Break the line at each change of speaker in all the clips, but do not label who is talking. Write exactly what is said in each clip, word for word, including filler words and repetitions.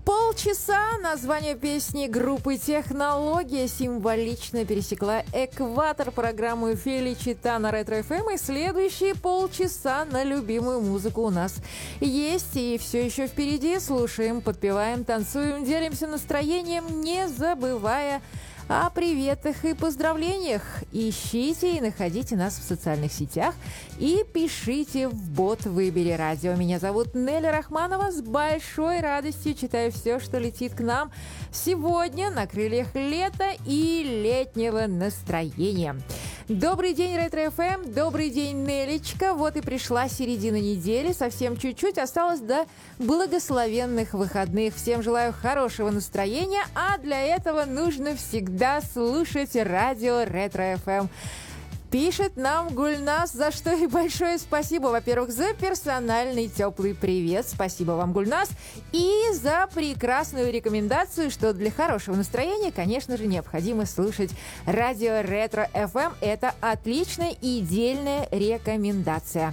Полчаса название песни группы «Технология» символично пересекла экватор программы «Феличита» на Ретро эф эм, и следующие полчаса на любимую музыку у нас есть, и все еще впереди. Слушаем, подпеваем, танцуем, делимся настроением, не забывая о приветах и поздравлениях. Ищите и находите нас в социальных сетях и пишите в бот «Выбери радио». Меня зовут Неля Рахманова. С большой радостью читаю все, что летит к нам сегодня на крыльях лета и летнего настроения. Добрый день, Ретро эф эм, добрый день, Нелечка. Вот и пришла середина недели, совсем чуть-чуть осталось до благословенных выходных. Всем желаю хорошего настроения, а для этого нужно всегда слушать радио Ретро эф эм. Пишет нам Гульнас, за что и большое спасибо. Во-первых, за персональный теплый привет. Спасибо вам, Гульнас. И за прекрасную рекомендацию, что для хорошего настроения, конечно же, необходимо слушать радио Ретро эф эм. Это отличная и дельная рекомендация.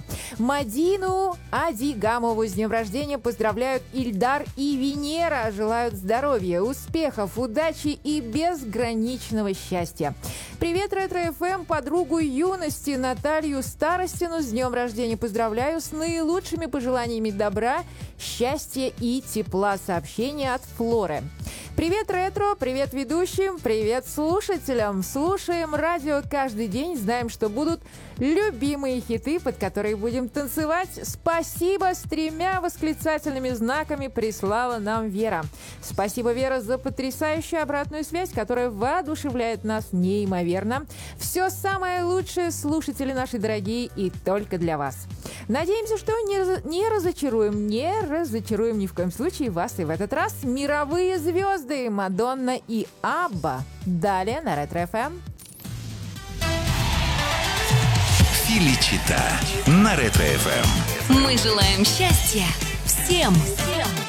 Мадину Адигамову с днем рождения поздравляют Ильдар и Венера. Желают здоровья, успехов, удачи и безграничного счастья. Привет, Ретро эф эм, подругу юности Наталью Старостину с днем рождения поздравляю с наилучшими пожеланиями добра, счастья и тепла. Сообщение от Флоры. Привет, Ретро, привет ведущим, привет слушателям. Слушаем радио каждый день, знаем, что будут любимые хиты, под которые будем танцевать. Спасибо, с тремя восклицательными знаками прислала нам Вера. Спасибо, Вера, за потрясающую обратную связь, которая воодушевляет нас неимоверно. Все самое лучшее, слушатели наши дорогие, и только для вас. Надеемся, что не, раз, не разочаруем, не разочаруем ни в коем случае вас и в этот раз. Мировые звезды Мадонна и Абба. Далее на Ретро эф эм.
Феличита на Ретро эф эм.
Мы желаем счастья всем.